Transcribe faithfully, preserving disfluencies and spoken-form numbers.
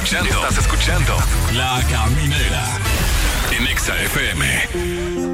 escuchando, estás escuchando La Caminera en Exa F M.